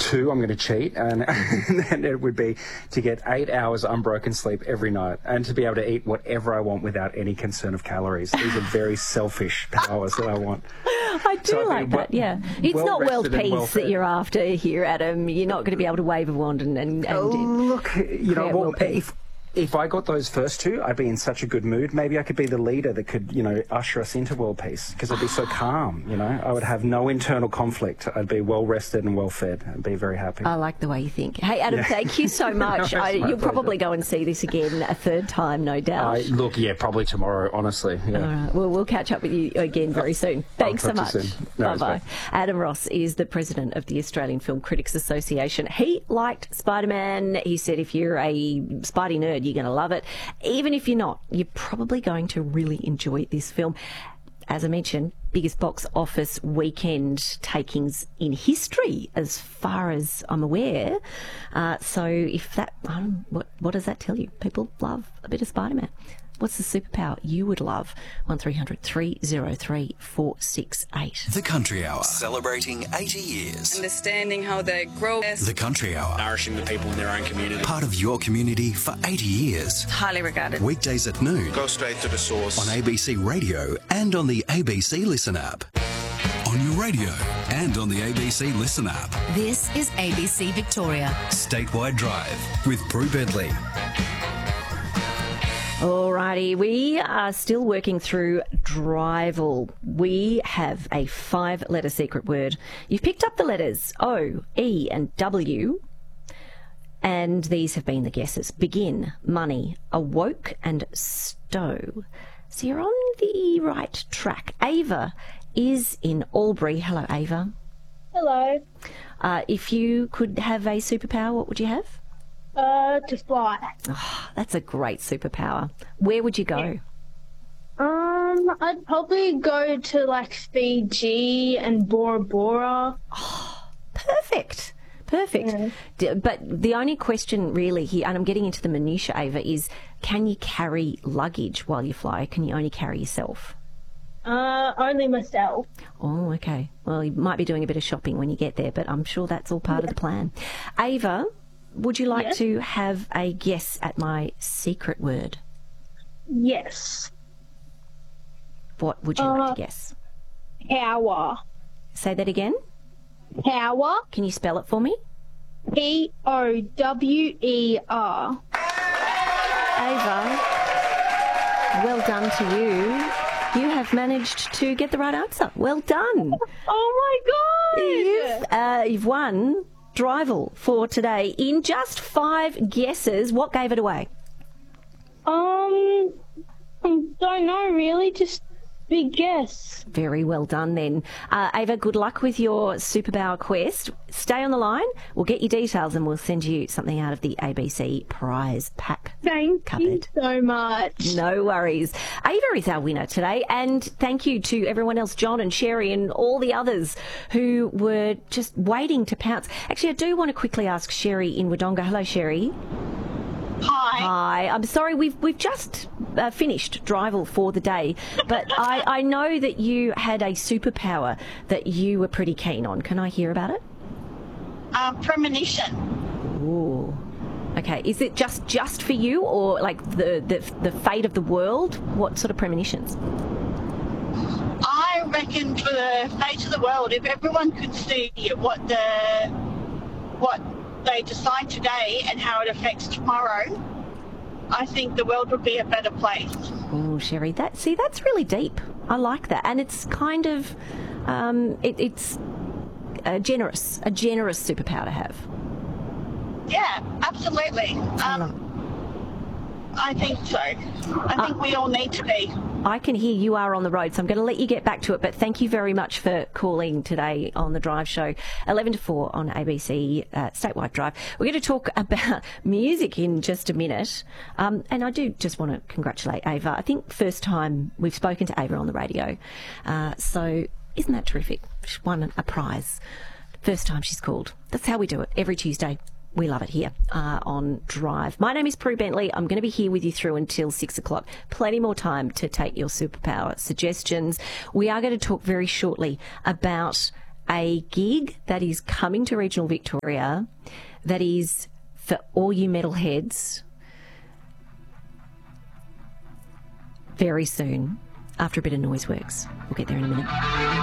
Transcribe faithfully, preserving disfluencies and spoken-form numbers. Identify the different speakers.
Speaker 1: two, I'm going to cheat, and, and then it would be to get eight hours unbroken sleep every night and to be able to eat whatever I want without any concern of calories. These are very selfish powers that I want.
Speaker 2: I do
Speaker 1: So
Speaker 2: like
Speaker 1: well,
Speaker 2: that, yeah. It's
Speaker 1: well
Speaker 2: not world
Speaker 1: rested and
Speaker 2: peace
Speaker 1: well
Speaker 2: that
Speaker 1: fed.
Speaker 2: you're after here, Adam. You're not going to be able to wave a wand and... and, and
Speaker 1: Oh, look, you know,
Speaker 2: create
Speaker 1: well,
Speaker 2: world peace.
Speaker 1: if, if I got those first two, I'd be in such a good mood. Maybe I could be the leader that could, you know, usher us into world peace because I'd be so calm, you know. I would have no internal conflict. I'd be well rested and well fed. I'd be very happy.
Speaker 2: I like the way you think. Hey, Adam,
Speaker 1: Yeah.
Speaker 2: thank you so much.
Speaker 1: No,
Speaker 2: I,
Speaker 1: it's my
Speaker 2: you'll
Speaker 1: pleasure.
Speaker 2: probably go and see this again a third time, no doubt.
Speaker 1: I, look, yeah, probably tomorrow, honestly. Yeah.
Speaker 2: All right. Well, we'll catch up with you again very soon. Thanks so
Speaker 1: talk
Speaker 2: much.
Speaker 1: to you soon. No worries,
Speaker 2: Bye-bye.
Speaker 1: bye.
Speaker 2: Adam Ross is the president of the Australian Film Critics Association. He liked Spider-Man. He said if you're a Spidey nerd, you're going to love it. Even if you're not, you're probably going to really enjoy this film. As I mentioned, biggest box office weekend takings in history, as far as I'm aware. Uh, so if that, um, what, what does that tell you? People love a bit of Spider-Man. What's the superpower you would love? one three hundred three oh three four six eight.
Speaker 3: The Country Hour, celebrating eighty years.
Speaker 4: Understanding how they grow.
Speaker 3: The Country Hour,
Speaker 5: Nourishing the people in their own community.
Speaker 3: part of your community for eighty years.
Speaker 4: Highly regarded.
Speaker 3: Weekdays at noon
Speaker 5: Go straight to the source.
Speaker 3: on A B C Radio and on the A B C Listen app. On your radio and on the A B C Listen app.
Speaker 6: This is A B C Victoria.
Speaker 3: Statewide Drive with Prue Bentley.
Speaker 2: Alrighty, we are still working through Drival. We have a five-letter secret word. You've picked up the letters O, E and W, and these have been the guesses. Begin, money, awoke and stow. So you're on the right track. Ava is in Albury. Hello, Ava.
Speaker 7: Hello.
Speaker 2: Uh, if you could have a superpower, what would you have?
Speaker 7: Uh, to fly.
Speaker 2: That's a great superpower. Where would you go?
Speaker 7: Um, I'd probably go to like Fiji and Bora Bora.
Speaker 2: Perfect. Perfect.
Speaker 7: Yeah.
Speaker 2: D- But the only question really here, and I'm getting into the minutiae, Ava, is can you carry luggage while you fly? Can you only carry yourself?
Speaker 7: Uh, only myself.
Speaker 2: Oh, okay. Well, you might be doing a bit of shopping when you get there, but I'm sure that's all part of the plan. Ava, would you like
Speaker 7: Yes.
Speaker 2: to have a guess at my secret word?
Speaker 7: Yes.
Speaker 2: What would you like
Speaker 7: Uh,
Speaker 2: to guess?
Speaker 7: Power.
Speaker 2: Say that again.
Speaker 7: Power.
Speaker 2: Can you spell it for me?
Speaker 7: P O W E R.
Speaker 2: Ava, well done to you. You have managed to get the right answer. Well done.
Speaker 7: Oh my
Speaker 2: You've,
Speaker 7: god!
Speaker 2: uh, you've won Drival for today in just five guesses. What gave it away?
Speaker 7: Um, I don't know really. Just big guess.
Speaker 2: Very well done then. Uh, Ava, good luck with your superpower quest. Stay on the line. We'll get your details and we'll send you something out of the A B C prize pack.
Speaker 7: Thank
Speaker 2: Cupboard.
Speaker 7: you so much.
Speaker 2: No worries. Ava is our winner today, and thank you to everyone else, John and Sherry and all the others who were just waiting to pounce. Actually, I do want to quickly ask Sherry in Wodonga. Hello, Sherry.
Speaker 7: Hi.
Speaker 2: Hi. I'm sorry, we've we've just uh, finished Drival for the day, but I, I know that you had a superpower that you were pretty keen on. Can I hear about it?
Speaker 8: Uh, premonition.
Speaker 2: Ooh. Okay. Is it just just for you, or like the, the the fate of the world? What sort of premonitions?
Speaker 8: I reckon for the fate of the world, if everyone could see what the what they decide today and how it affects tomorrow, I think the world would be a better place.
Speaker 2: Oh, Sherry, that see, that's really deep. I like that, and it's kind of, um, it, it's a generous, a generous superpower to have.
Speaker 8: Yeah, absolutely. Um, I think so. I think we all need to be.
Speaker 2: I can hear you are on the road, so I'm going to let you get back to it. But thank you very much for calling today on the Drive Show, eleven to four on A B C uh, Statewide Drive. We're going to talk about music in just a minute. Um, and I do just want to congratulate Ava. I think first time we've spoken to Ava on the radio. Uh, so isn't that terrific? She won a prize. First time she's called. That's how we do it every Tuesday. We love it here uh, on Drive. My name is Prue Bentley. I'm going to be here with you through until six o'clock. Plenty more time to take your superpower suggestions. We are going to talk very shortly about a gig that is coming to regional Victoria that is for all you metalheads very soon, after a bit of noise works. We'll get there in a minute.